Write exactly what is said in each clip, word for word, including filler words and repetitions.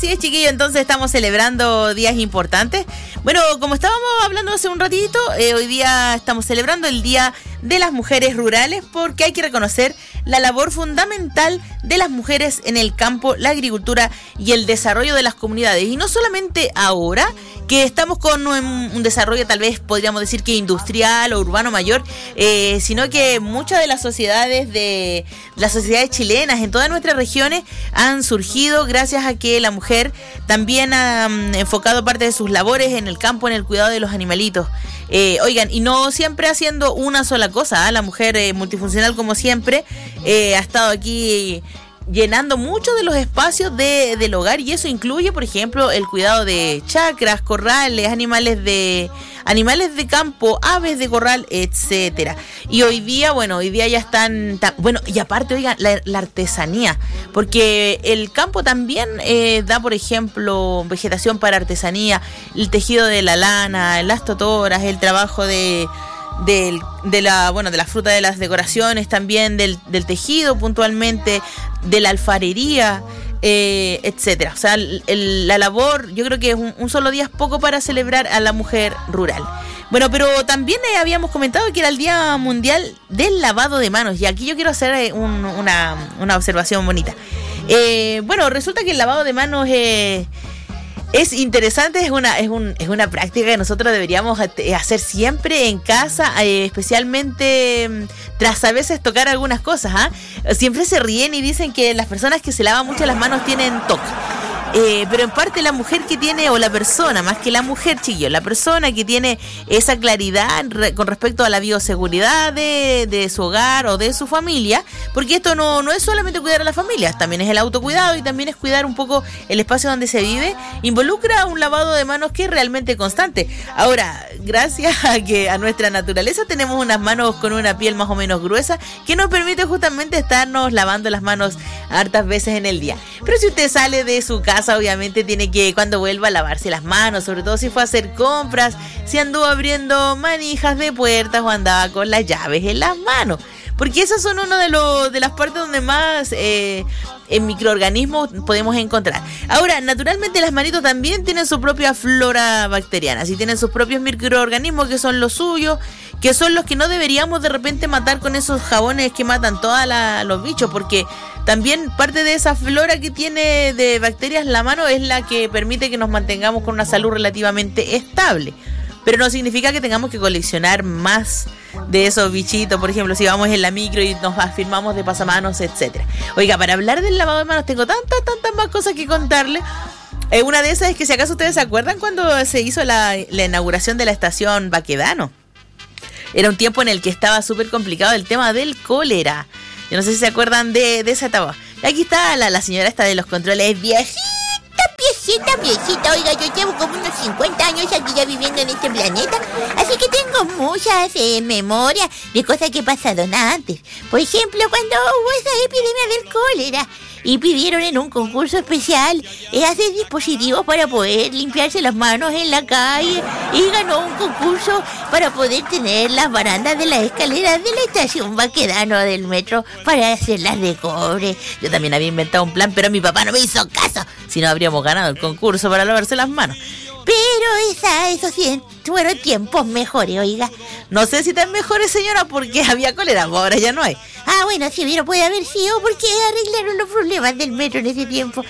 Así es, chiquillo, entonces estamos celebrando días importantes. Bueno, como estábamos hablando hace un ratito, eh, hoy día estamos celebrando el Día de las Mujeres Rurales, porque hay que reconocer la labor fundamental de las mujeres en el campo, la agricultura y el desarrollo de las comunidades. Y no solamente ahora, que estamos con un, un desarrollo tal vez podríamos decir que industrial o urbano mayor, eh, sino que muchas de las sociedades de las sociedades chilenas en todas nuestras regiones han surgido gracias a que la mujer también ha um, enfocado parte de sus labores en el campo, en el cuidado de los animalitos. Eh, oigan, y no siempre haciendo una sola cosa, ¿eh? La mujer eh, multifuncional, como siempre, eh, ha estado aquí llenando muchos de los espacios de, del hogar, y eso incluye, por ejemplo, el cuidado de chacras, corrales, animales de animales de campo, aves de corral, etcétera. Y hoy día, bueno, hoy día ya están, ta, bueno, y aparte, oigan, la, la artesanía, porque el campo también eh, da, por ejemplo, vegetación para artesanía, el tejido de la lana, las totoras, el trabajo de Del, de la bueno de la fruta de las decoraciones, también del, del tejido puntualmente, de la alfarería, eh, etcétera. O sea, el, el, la labor, yo creo que es un, un solo día es poco para celebrar a la mujer rural. Bueno, pero también eh, habíamos comentado que era el Día Mundial del Lavado de Manos, y aquí yo quiero hacer eh, un, una, una observación bonita. Eh, bueno, resulta que el lavado de manos es... Eh, Es interesante, es una es un es una práctica que nosotros deberíamos hacer siempre en casa, eh, especialmente tras a veces tocar algunas cosas, ¿ah? ¿eh? Siempre se ríen y dicen que las personas que se lavan mucho las manos tienen T O C. Eh, pero en parte la mujer que tiene, o la persona, más que la mujer, chillo, la persona que tiene esa claridad re, con respecto a la bioseguridad de, de su hogar o de su familia, porque esto no, no es solamente cuidar a la familia, también es el autocuidado y también es cuidar un poco el espacio donde se vive, involucra un lavado de manos que es realmente constante. Ahora, gracias a que a nuestra naturaleza tenemos unas manos con una piel más o menos gruesa que nos permite justamente estarnos lavando las manos hartas veces en el día. Pero si usted sale de su casa, obviamente tiene que, cuando vuelva, a lavarse las manos, sobre todo si fue a hacer compras, si anduvo abriendo manijas de puertas o andaba con las llaves en las manos, porque esas son una de, los de las partes donde más eh, en microorganismos podemos encontrar. Ahora, naturalmente las manitos también tienen su propia flora bacteriana, sí, tienen sus propios microorganismos que son los suyos, que son los que no deberíamos de repente matar con esos jabones que matan todos los bichos, porque también parte de esa flora que tiene de bacterias la mano es la que permite que nos mantengamos con una salud relativamente estable. Pero no significa que tengamos que coleccionar más de esos bichitos, por ejemplo, si vamos en la micro y nos afirmamos de pasamanos, etcétera. Oiga, para hablar del lavado de manos tengo tantas, tantas más cosas que contarles. Eh, una de esas es que, si acaso ustedes se acuerdan cuando se hizo la, la inauguración de la estación Baquedano, era un tiempo en el que estaba súper complicado el tema del cólera. Yo no sé si se acuerdan de, de esa etapa. Y aquí está la, la señora esta de los controles, viejita, viejita, viejita. Oiga, yo llevo como unos cincuenta años aquí ya viviendo en este planeta, así que tengo muchas eh, memorias de cosas que pasaron antes. Por ejemplo, cuando hubo esa epidemia del cólera y pidieron en un concurso especial eh, hacer dispositivos para poder limpiarse las manos en la calle, y ganó un concurso para poder tener las barandas de las escaleras de la estación Baquedano del metro para hacerlas de cobre. Yo también había inventado un plan, pero mi papá no me hizo caso, si no habríamos ganado el concurso para lavarse las manos. Pero esa, esos fueron tiempos mejores, oiga. No sé si tan mejores, señora, porque había cólera, ahora ya no hay. Ah, bueno, sí, pero puede haber sido porque arreglaron los problemas del metro en ese tiempo.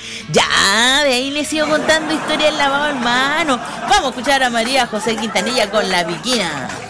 Ya, de ahí les sigo contando historias del lavado de manos. Vamos a escuchar a María José Quintanilla con La Piquina.